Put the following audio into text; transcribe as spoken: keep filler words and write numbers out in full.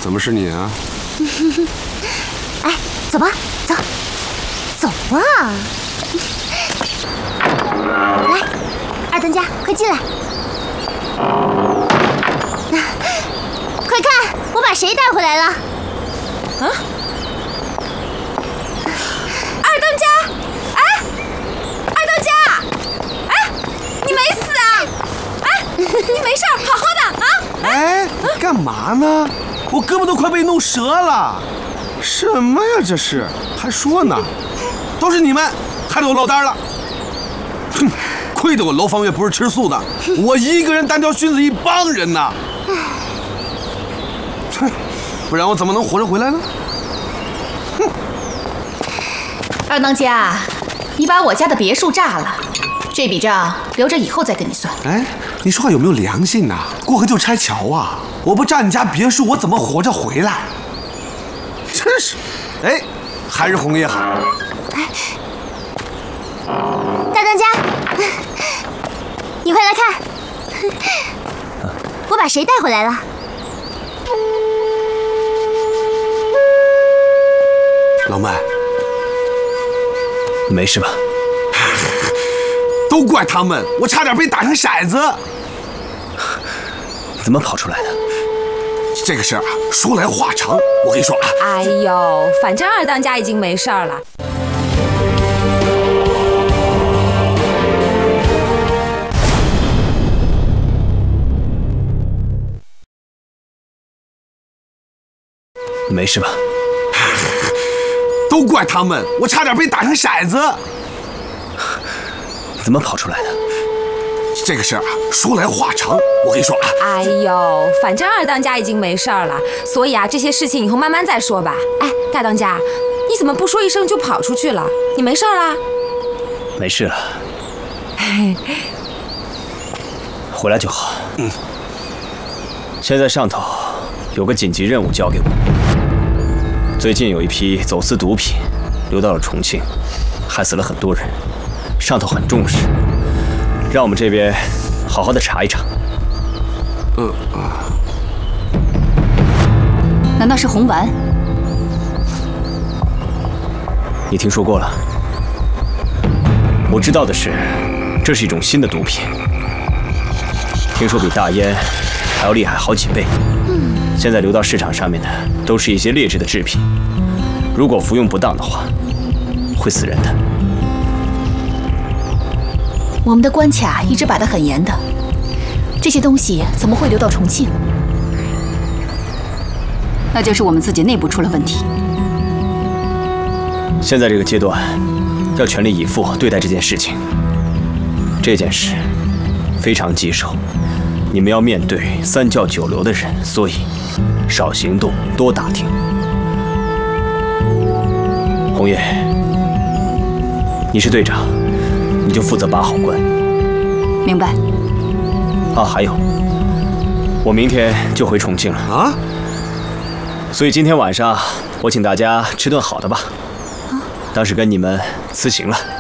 怎么是你啊？ 哎，走吧，走，走吧。来，二当家，快进来。快看，我把谁带回来了？ 啊？二当家，哎，二当家，哎，你没死啊？哎，你没事，好好的啊？ 哎，你干嘛呢？我胳膊都快被弄折了。什么呀这是？还说呢，都是你们害得我落单了。哼，亏得我楼方月不是吃素的，我一个人单挑熏死一帮人呐。哼，不然我怎么能活着回来呢？哼！ 二当家，你把我家的别墅炸了，这笔账留着以后再跟你算。 哎，你说话有没有良心呐？过河就拆桥啊！我不炸你家别墅，我怎么活着回来？真是，哎，还是红叶好。 哎，大当家，你快来看，我把谁带回来了？ 老麦， 没事吧？ 都怪他们，我差点被打成骰子。 怎么跑出来的？ 这个事儿啊，说来话长。我跟你说啊， 哎呦，反正二当家已经没事儿了。 没事吧？ 都怪他们，我差点被打成骰子。 怎么跑出来的？ 这个事儿啊，说来话长。我跟你说啊， 哎呦，反正二当家已经没事儿了，所以啊，这些事情以后慢慢再说吧。哎，大当家，你怎么不说一声就跑出去了？你没事儿啦？ 没事了。回来就好。嗯。现在上头有个紧急任务交给我。最近有一批走私毒品流到了重庆，害死了很多人，上头很重视，让我们这边好好的查一查。 呃啊， 难道是红丸？ 你听说过了？我知道的是，这是一种新的毒品，听说比大烟还要厉害好几倍。嗯，现在流到市场上面的都是一些劣质的制品，如果服用不当的话，会死人的。 我们的关卡一直摆得很严的，这些东西怎么会流到重庆？那就是我们自己内部出了问题。 现在这个阶段，要全力以赴对待这件事情。这件事非常棘手，你们要面对三教九流的人，所以少行动，多打听。红叶，你是队长，你就负责把好关。 明白。 啊，还有，我明天就回重庆了啊， 所以今天晚上我请大家吃顿好的吧，当是跟你们辞行了。